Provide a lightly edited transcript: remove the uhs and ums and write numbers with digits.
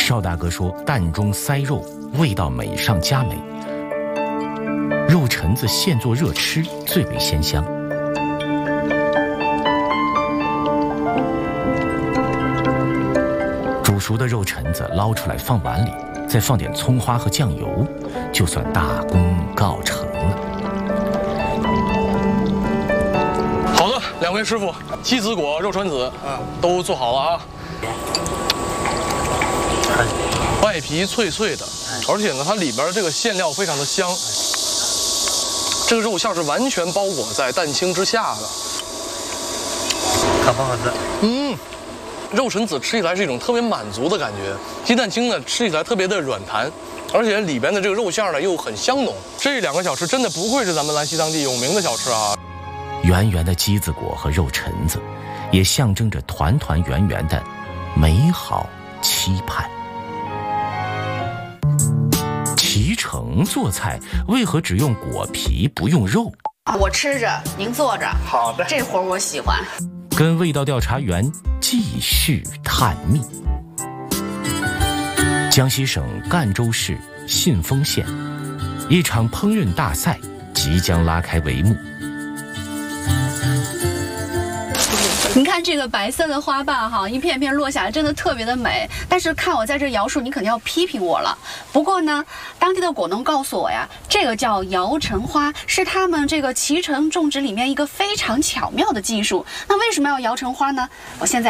邵大哥说，蛋中塞肉，味道美上加美。肉蛏子现做热吃最为鲜香。煮熟的肉蛏子捞出来放碗里，再放点葱花和酱油，就算大功告成了。 好的，两位师傅，鸡子果、肉蛏子都做好了啊。外皮脆脆的，而且呢，它里边这个馅料非常的香。这个肉馅是完全包裹在蛋清之下的， 好不好吃？ 肉蛏子吃起来是一种特别满足的感觉，鸡蛋清呢吃起来特别的软弹，而且里边的这个肉馅呢又很香浓。这两个小吃真的不愧是咱们兰溪当地有名的小吃啊！ 圆圆的鸡子果和肉蛏子，也象征着团团圆圆的美好期盼。脐橙做菜为何只用果皮不用肉？ 我吃着，您坐着。 好的， 这活我喜欢。 跟味道调查员继续探秘。江西省赣州市信丰县，一场烹饪大赛即将拉开帷幕。 你看这个白色的花瓣哈，一片片落下来，真的特别的美。但是看我在这摇树，你肯定要批评我了。不过呢，当地的果农告诉我呀，这个叫摇橙花，是他们这个脐橙种植里面一个非常巧妙的技术。那为什么要摇橙花呢？我现在